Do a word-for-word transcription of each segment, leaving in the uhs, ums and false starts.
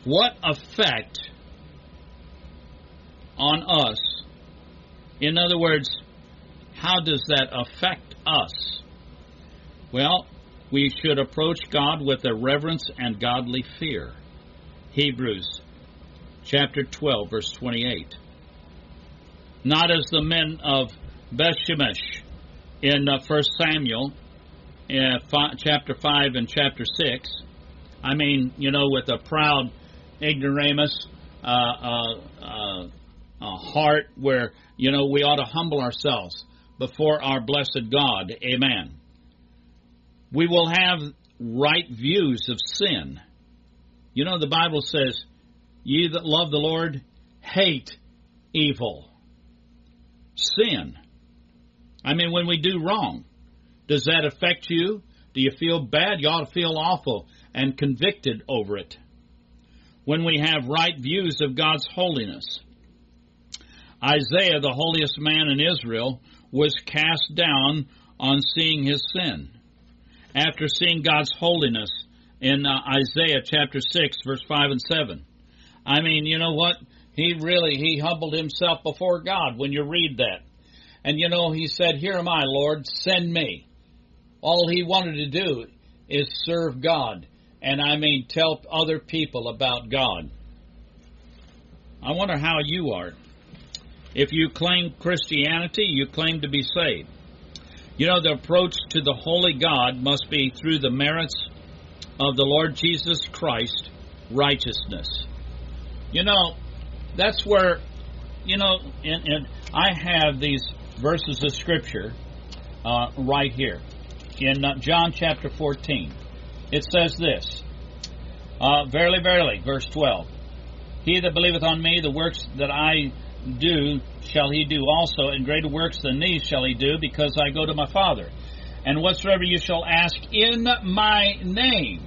What effect on us? In other words, how does that affect us? Well, we should approach God with a reverence and godly fear. Hebrews chapter twelve, verse twenty-eight. Not as the men of Bethshemesh in uh, First Samuel, uh, fi- chapter five and chapter six. I mean, you know, with a proud ignoramus uh, uh, uh, a heart where, you know, we ought to humble ourselves before our blessed God. Amen. We will have right views of sin. You know, the Bible says, ye that love the Lord, hate evil. Sin. I mean, when we do wrong, does that affect you? Do you feel bad? You ought to feel awful and convicted over it. When we have right views of God's holiness. Isaiah, the holiest man in Israel, was cast down on seeing his sin. After seeing God's holiness in uh, Isaiah chapter six, verse five and seven. I mean, you know what? He really, he humbled himself before God when you read that. And you know, he said, here am I, Lord, send me. All he wanted to do is serve God. And I mean, tell other people about God. I wonder how you are. If you claim Christianity, you claim to be saved. You know, the approach to the holy God must be through the merits of the Lord Jesus Christ, righteousness. You know, that's where, you know, and, and I have these verses of Scripture uh, right here in uh, John chapter fourteen. It says this, uh, Verily, verily, verse twelve, he that believeth on me, the works that I do shall he do also, and greater works than these shall he do, because I go to my Father. And whatsoever you shall ask in my name,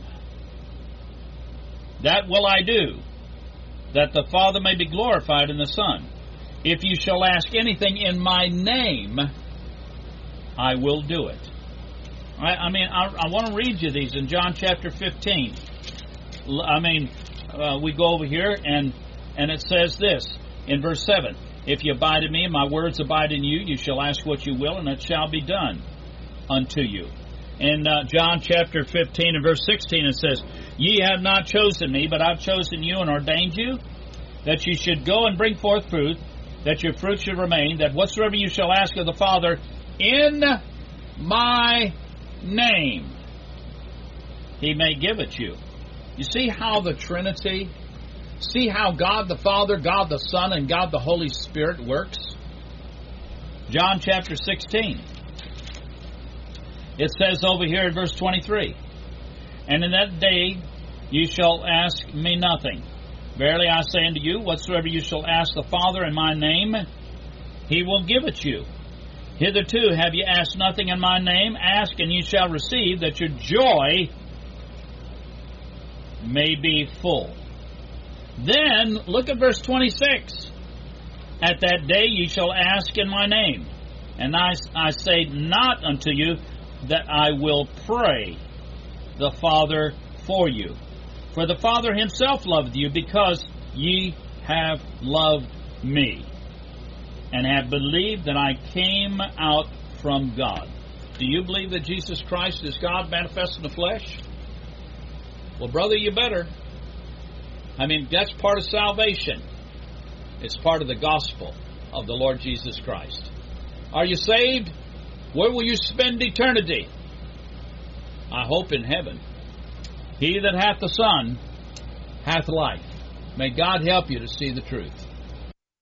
that will I do, that the Father may be glorified in the Son. If you shall ask anything in my name, I will do it. I, I mean, I, I want to read you these in John chapter fifteen. I mean, uh, we go over here, and and it says this in verse seven. If you abide in me, and my words abide in you, you shall ask what you will, and it shall be done unto you. In uh, John chapter fifteen and verse sixteen, it says, ye have not chosen me, but I've chosen you and ordained you, that you should go and bring forth fruit, that your fruit should remain, that whatsoever you shall ask of the Father in my name, he may give it you. You see how the Trinity, see how God the Father, God the Son, and God the Holy Spirit works? John chapter sixteen. It says over here in verse twenty-three, and in that day you shall ask me nothing. Verily I say unto you, whatsoever you shall ask the Father in my name, he will give it you. Hitherto have ye asked nothing in my name. Ask, and ye shall receive, that your joy may be full. Then, look at verse twenty-six. At that day ye shall ask in my name. And I, I say not unto you that I will pray the Father for you. For the Father himself loveth you, because ye have loved me, and have believed that I came out from God. Do you believe that Jesus Christ is God manifest in the flesh? Well, brother, you better. I mean, that's part of salvation. It's part of the gospel of the Lord Jesus Christ. Are you saved? Where will you spend eternity? I hope in heaven. He that hath the Son hath life. May God help you to see the truth.